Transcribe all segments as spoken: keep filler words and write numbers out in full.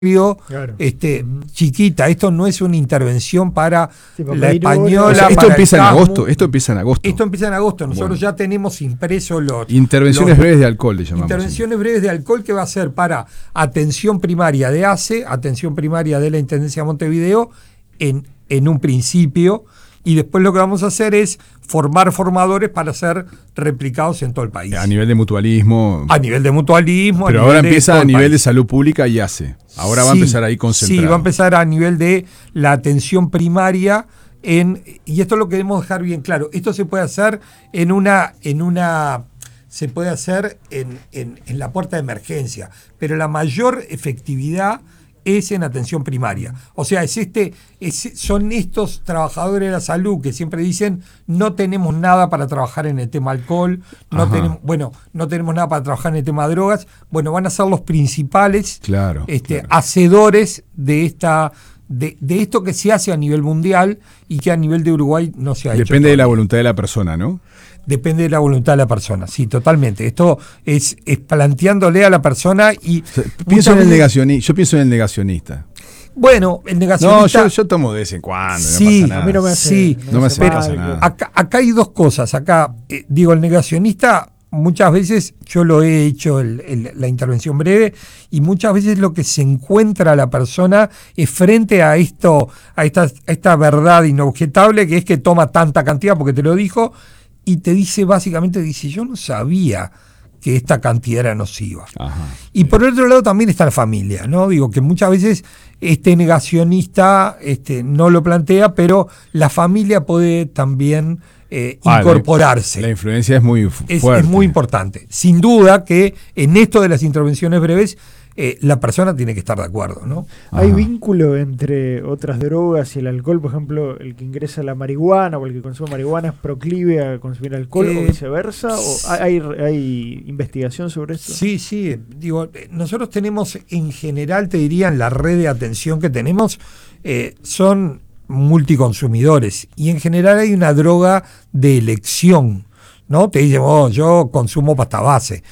Claro. Este, chiquita, esto no es una intervención para sí, la española. O sea, esto para empieza en el agosto, esto empieza en agosto. Esto empieza en agosto. Nosotros Bueno. ya tenemos impresos los intervenciones los, breves de alcohol, le llamamos. Intervenciones breves de alcohol, que va a ser para atención primaria de A C E, atención primaria de la Intendencia de Montevideo, en, en un principio, y después lo que vamos a hacer es formar formadores para ser replicados en todo el país. A nivel de mutualismo. A nivel de mutualismo. Pero a ahora nivel empieza de a nivel país. de salud pública y hace. Ahora sí, va a empezar ahí concentrado. Sí, va a empezar a nivel de la atención primaria. En, y esto lo queremos dejar bien claro. Esto se puede hacer en una, en una se puede hacer en, en, en la puerta de emergencia, pero la mayor efectividad es en atención primaria. O sea, es este, es, son estos trabajadores de la salud que siempre dicen no tenemos nada para trabajar en el tema alcohol, no tenemos, bueno, no tenemos nada para trabajar en el tema de drogas. Bueno, van a ser los principales claro, este, claro. hacedores de esta de, de esto que se hace a nivel mundial y que a nivel de Uruguay no se ha hecho. Depende de la voluntad de la persona, ¿no? Depende de la voluntad de la persona, sí, totalmente. Esto es, es planteándole a la persona y... O sea, pienso en el negacionista, yo pienso en el negacionista. Bueno, el negacionista... No, yo, yo tomo de vez en cuando, sí, no pasa nada. A mí no me hace, sí, no no me hace pero pasa nada. Acá, acá hay dos cosas. Acá, eh, digo, el negacionista, muchas veces, yo lo he hecho, el, el, la intervención breve, y muchas veces lo que se encuentra la persona es frente a esto, a esta, a esta verdad inobjetable, que es que toma tanta cantidad, porque te lo dijo, y te dice, básicamente, dice, yo no sabía que esta cantidad era nociva. Ajá. Y por otro lado también está la familia, ¿no? Digo que muchas veces este negacionista este, no lo plantea, pero la familia puede también eh, Ah, incorporarse. La, la influencia es muy fuerte. Es, es muy importante. Sin duda que en esto de las intervenciones breves, eh, la persona tiene que estar de acuerdo, ¿no? ¿Hay Ajá. vínculo entre otras drogas y el alcohol? Por ejemplo, el que ingresa la marihuana o el que consume marihuana es proclive a consumir alcohol Eh, o viceversa. ¿O hay, hay investigación sobre esto? Sí, sí. Digo, nosotros tenemos en general, te diría, en la red de atención que tenemos, eh, son multiconsumidores y en general hay una droga de elección, ¿no? Te dicen, oh, yo consumo pasta base,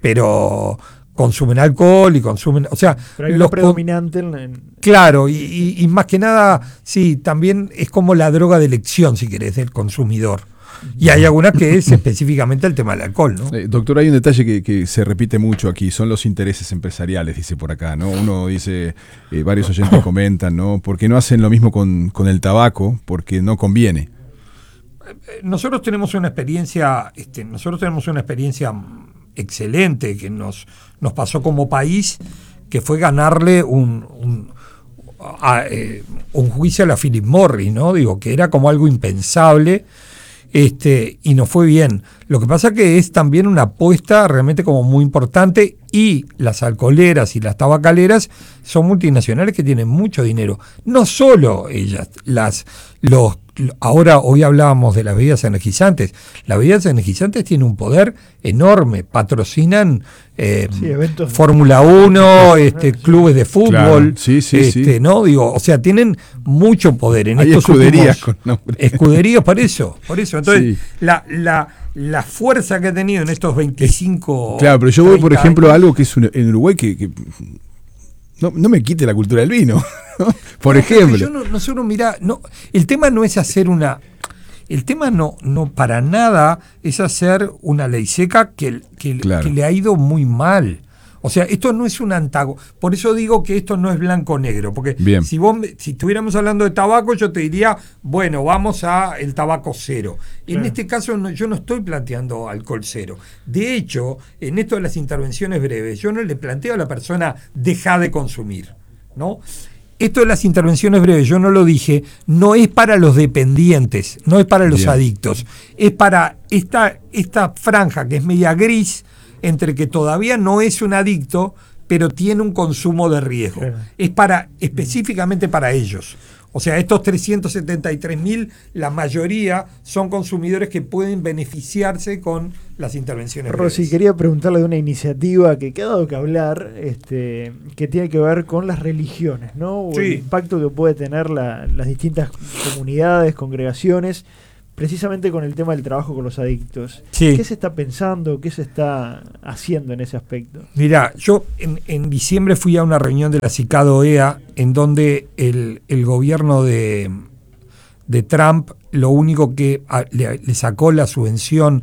pero consumen alcohol y consumen, o sea, Pero hay los una predominante en, en... Claro, y, y, y más que nada, sí, también es como la droga de elección, si querés, del consumidor. Y hay alguna que es específicamente el tema del alcohol, ¿no? Eh, doctor, hay un detalle que, que se repite mucho aquí, son los intereses empresariales, dice por acá, ¿no? Uno dice, eh, varios oyentes comentan, ¿no? ¿Por qué no hacen lo mismo con, con el tabaco? Porque no conviene. Nosotros tenemos una experiencia, este, nosotros tenemos una experiencia excelente que nos, nos pasó como país, que fue ganarle un, un, a, eh, un juicio a la Philip Morris, ¿no? Digo, que era como algo impensable. Este, y nos fue bien. Lo que pasa que es también una apuesta realmente como muy importante, y las alcoholeras y las tabacaleras son multinacionales que tienen mucho dinero. No solo ellas, las, los, ahora hoy hablábamos de las bebidas energizantes. Las bebidas energizantes tienen un poder enorme, patrocinan eh, Sí, eventos de- Fórmula uno, este, Sí. clubes de fútbol, Claro, sí, sí, este, sí. ¿no? Digo, o sea, tienen mucho poder en Hay estos escuderías últimos- con nombre. escuderías por eso, por eso. Entonces, Sí. la, la, la fuerza que ha tenido en estos veinticinco Claro, pero yo voy, por treinta ejemplo, a años, algo que es un- en Uruguay que, que no, no me quite la cultura del vino, ¿no? Por No, ejemplo. yo no, nosotros, mirá, no, el tema no es hacer una... El tema no, no para nada es hacer una ley seca que, que, Claro. que le ha ido muy mal. O sea, esto no es un antago. Por eso digo que esto no es blanco-negro. Porque Bien. si vos me- si estuviéramos hablando de tabaco, yo te diría, bueno, vamos a el tabaco cero. En Claro. este caso no, yo no estoy planteando alcohol cero. De hecho, en esto de las intervenciones breves, yo no le planteo a la persona deja de consumir, ¿no? Esto de las intervenciones breves, yo no lo dije, no es para los dependientes, no es para los Bien. adictos, es para esta, esta franja que es media gris, entre que todavía no es un adicto, pero tiene un consumo de riesgo. Claro. Es para específicamente para ellos. O sea, estos trescientos setenta y tres mil, la mayoría son consumidores que pueden beneficiarse con las intervenciones Rosy, breves. quería preguntarle de una iniciativa que, que ha dado que hablar, este, que tiene que ver con las religiones, ¿no? O Sí. el impacto que puede tener la- las distintas comunidades, congregaciones, precisamente con el tema del trabajo con los adictos. Sí. ¿Qué se está pensando? ¿Qué se está haciendo en ese aspecto? Mira, yo en, en diciembre fui a una reunión de la CICAD-O E A en donde el, el gobierno de, de Trump lo único que a, le, le sacó la subvención,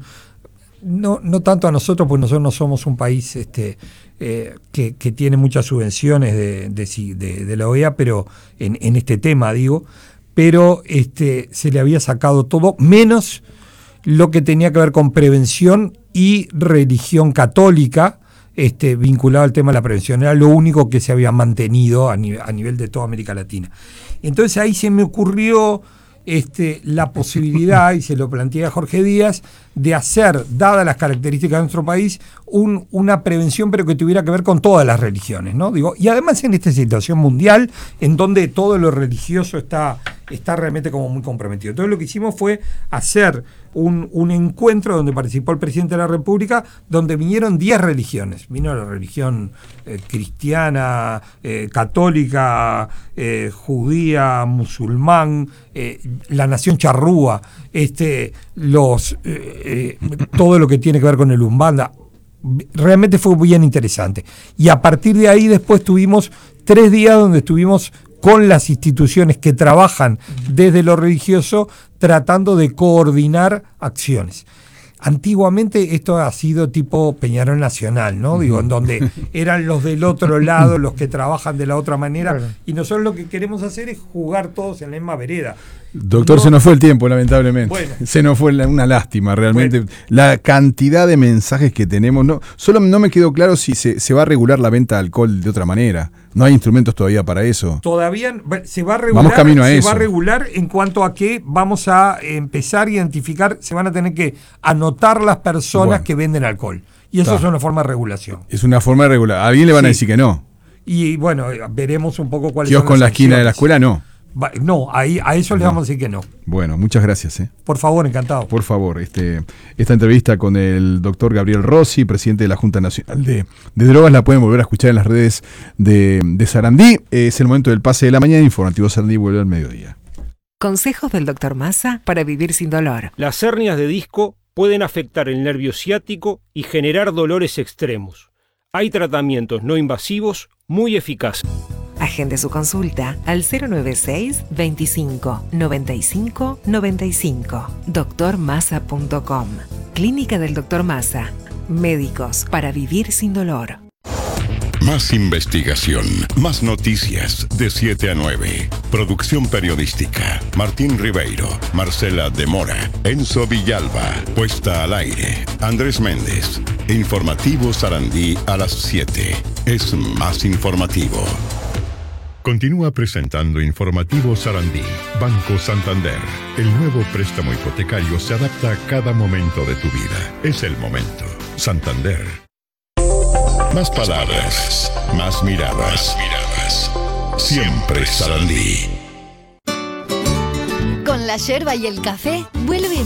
no, no tanto a nosotros, porque nosotros no somos un país este, eh, que, que tiene muchas subvenciones de, de, de, de la O E A, pero en, en este tema digo, pero este, se le había sacado todo, menos lo que tenía que ver con prevención y religión católica, este, vinculado al tema de la prevención. Era lo único que se había mantenido a, nivel, a nivel de toda América Latina. Entonces ahí se me ocurrió este, la posibilidad, y se lo planteé a Jorge Díaz, de hacer, dadas las características de nuestro país, un, una prevención, pero que tuviera que ver con todas las religiones, ¿no? Digo, y además en esta situación mundial, en donde todo lo religioso está, está realmente como muy comprometido. Entonces lo que hicimos fue hacer un, un encuentro donde participó el presidente de la República, donde vinieron diez religiones. Vino la religión eh, cristiana, eh, católica, eh, judía, musulmán, eh, la nación charrúa, este, los... Eh, Eh, todo lo que tiene que ver con el Umbanda. Realmente fue bien interesante. Y a partir de ahí después tuvimos tres días donde estuvimos con las instituciones que trabajan desde lo religioso tratando de coordinar acciones. Antiguamente esto ha sido tipo Peñarol Nacional, ¿no? Digo, en donde eran los del otro lado los que trabajan de la otra manera, claro. Y nosotros lo que queremos hacer es jugar todos en la misma vereda. Doctor, no, se nos fue el tiempo, lamentablemente. Bueno, se nos fue una lástima, realmente. Bueno. La cantidad de mensajes que tenemos. No, solo no me quedó claro si se, se va a regular la venta de alcohol de otra manera. No hay instrumentos todavía para eso. Todavía se va a regular. Vamos camino a se eso. va a regular en cuanto a que vamos a empezar a identificar, se van a tener que anotar las personas bueno. que venden alcohol. Y eso Está. es una forma de regulación. Es una forma de regular. A alguien le van sí. a decir que no. Y bueno, veremos un poco cuáles Kiosco son las con la esquina de la escuela, no. No, ahí, a eso no. les vamos a decir que no. Bueno, muchas gracias. ¿eh? Por favor, encantado. Por favor, este, esta entrevista con el doctor Gabriel Rossi, presidente de la Junta Nacional de, de Drogas, la pueden volver a escuchar en las redes de, de Sarandí. Es el momento del pase de la mañana. Informativo Sarandí vuelve al mediodía. Consejos del doctor Massa para vivir sin dolor. Las hernias de disco pueden afectar el nervio ciático y generar dolores extremos. Hay tratamientos no invasivos muy eficaces. Agende su consulta al cero nueve seis, veinticinco, noventa y cinco, noventa y cinco. doctor massa punto com. Clínica del doctor Massa. Médicos para vivir sin dolor. Más investigación, más noticias de siete a nueve. Producción periodística. Martín Ribeiro, Marcela de Mora, Enzo Villalba. Puesta al aire. Andrés Méndez. Informativo Sarandí a las siete. Es más informativo. Continúa presentando Informativo Sarandí. Banco Santander. El nuevo préstamo hipotecario se adapta a cada momento de tu vida. Es el momento. Santander. Más palabras, más miradas. Más miradas. Siempre Sarandí. Con la yerba y el café, vuelve